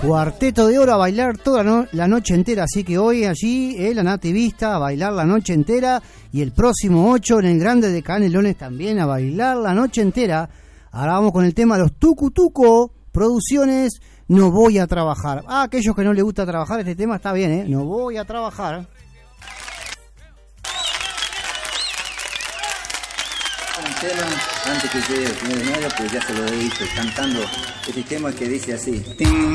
Cuarteto de Oro a bailar toda la noche entera, así que hoy allí la nativista a bailar la noche entera y el próximo 8 en el Grande de Canelones también a bailar la noche entera. Ahora vamos con el tema de los Tucutuco Producciones, No Voy a Trabajar. Aquellos que no les gusta trabajar, este tema está bien, No voy a trabajar. Antes que llegue el 1 de mayo, pues ya se lo he visto cantando este tema que dice así.